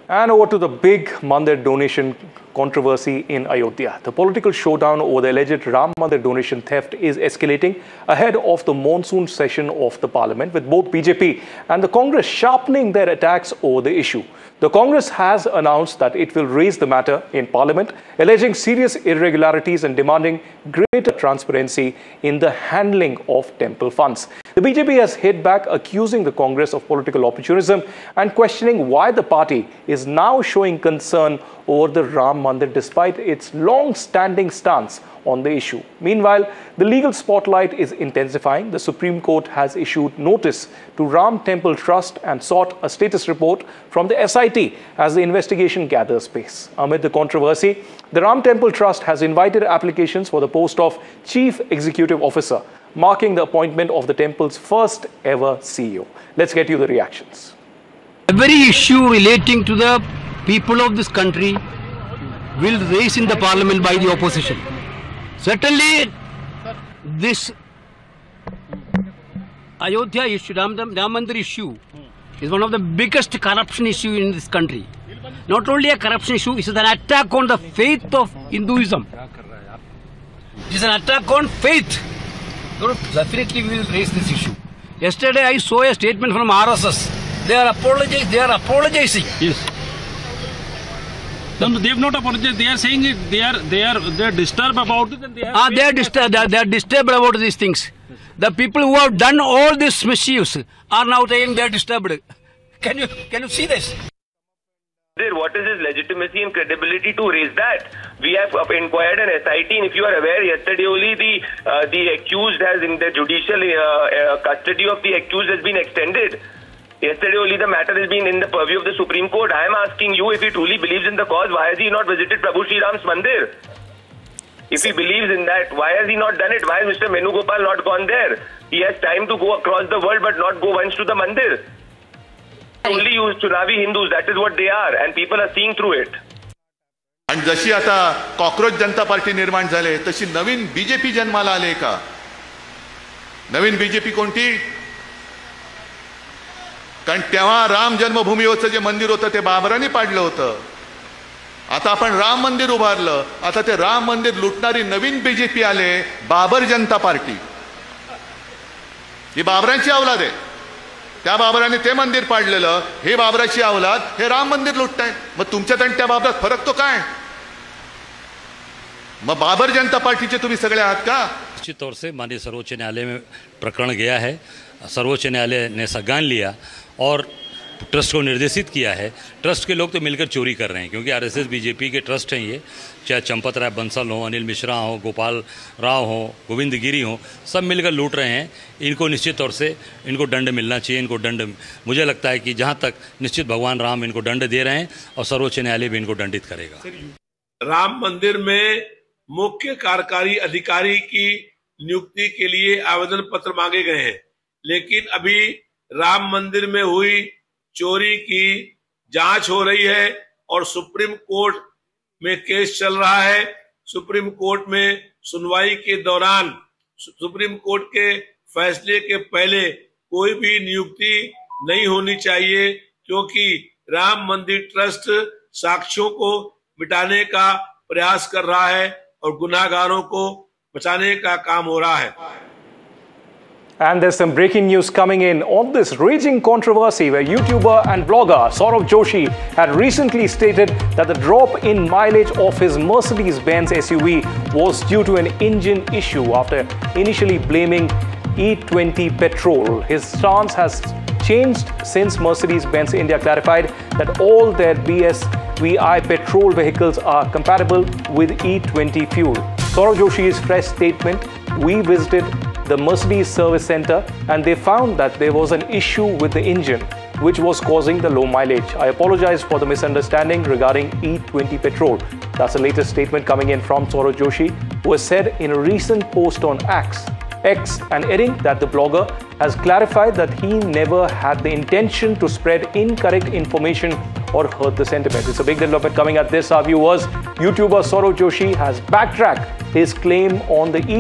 And over to the big Mandir donation controversy in Ayodhya. The political showdown over the alleged Ram Mandir donation theft is escalating ahead of the monsoon session of the parliament, with both BJP and the Congress sharpening their attacks over the issue. The Congress has announced that it will raise the matter in parliament, alleging serious irregularities and demanding greater transparency in the handling of temple funds. The BJP has hit back, accusing the Congress of political opportunism and questioning why the party is now showing concern over the Ram Mandir despite its long-standing stance on the issue. Meanwhile, the legal spotlight is intensifying. The Supreme Court has issued notice to Ram Temple Trust and sought a status report from the SIT as the investigation gathers pace. Amid the controversy, the Ram Temple Trust has invited applications for the post of Chief Executive Officer, marking the appointment of the temple's first ever CEO. Let's get you the reactions. Every issue relating to the people of this country will raise in the parliament by the opposition. Certainly, this Ayodhya issue, Ram Mandir issue, is one of the biggest corruption issue in this country. Not only a corruption issue, it is an attack on the faith of Hinduism. It is an attack on faith. Definitely we will raise this issue. Yesterday I saw a statement from RSS. They are apologizing. Yes. No, they have not apologized. They are saying it. They are disturbed about it, and they have. They are disturbed about these things. The people who have done all this misuse are now saying they are disturbed. Can you see this? What is his legitimacy and credibility to raise that? We have inquired an SIT, and if you are aware, yesterday only the accused has, in the judicial custody of the accused has been extended. Yesterday only the matter has been in the purview of the Supreme Court. I am asking you, if he truly believes in the cause, why has he not visited Prabhu Sri Ram's Mandir? If he believes in that, why has he not done it? Why has Mr. Venugopal not gone there? He has time to go across the world but not go once to the Mandir. Only use Chunavi Hindus, that is what they are, and people are seeing through it. आणि जशी आता cockroach जनता party निर्माण झाले तशी नवीन BJP जन्माला आले का? नवीन BJP कोणती? कारण तेव्हा राम जन्मभूमीवरचं जे मंदिर होतं ते बाबरांनी पाडलं होतं. आता आपण राम मंदिर उभारलं. आता ते राम मंदिर लुटणारी नवीन बीजेपी आले, बाबर जनता पार्टी. ही बाबरांची अवलाद आहे. त्या बाबराने ते मंदिर पाडलेलं, हे बाबराची अवलाद, हे राम मंदिर लुटताय. मग तुमच्यात आणि त्या बाबरात फरक तो काय? मग बाबर जनता पार्टीचे तुम्ही सगळे आहात का? निश्चित तौर से माननीय सर्वोच्च न्यायालय में प्रकरण गया है. सर्वोच्च न्यायालय ने संज्ञान लिया और ट्रस्ट को निर्देशित किया है. ट्रस्ट के लोग तो मिलकर चोरी कर रहे हैं, क्योंकि आरएसएस बीजेपी के ट्रस्ट हैं ये. चाहे चंपत राय बंसल हो, अनिल मिश्रा हो, गोपाल राव हो, गोविंद गिरी हो, सब मिलकर लूट रहे हैं. इनको निश्चित तौर से इनको दंड मिलना चाहिए. इनको दंड, मुझे लगता है कि जहाँ तक निश्चित भगवान राम इनको दंड दे रहे हैं और सर्वोच्च न्यायालय भी इनको दंडित करेगा. राम मंदिर में मुख्य कार्यकारी अधिकारी की नियुक्ति के लिए आवेदन पत्र मांगे गए हैं, लेकिन अभी राम मंदिर में हुई चोरी की जांच हो रही है और सुप्रीम कोर्ट में केस चल रहा है. सुप्रीम कोर्ट में सुनवाई के दौरान सुप्रीम कोर्ट के फैसले के पहले कोई भी नियुक्ति नहीं होनी चाहिए, क्योंकि राम मंदिर ट्रस्ट साक्ष्यों को मिटाने का प्रयास कर रहा है और गुनाहगारों को बचाने का काम हो रहा है. And there's some breaking news coming in on this raging controversy where YouTuber and blogger Saurav Joshi had recently stated that the drop in mileage of his Mercedes-Benz SUV was due to an engine issue after initially blaming E20 petrol. His stance has changed since Mercedes-Benz India clarified that all their BSVI petrol vehicles are compatible with E20 fuel. Saurav Joshi's fresh statement: "We visited the Mercedes service center and they found that there was an issue with the engine which was causing the low mileage. I apologize for the misunderstanding regarding E20 petrol." That's the latest statement coming in from Saurav Joshi, who has said in a recent post on X, and adding that the blogger has clarified that he never had the intention to spread incorrect information or hurt the sentiment. It's a big development coming at this, our viewers. YouTuber Saurav Joshi has backtracked his claim on the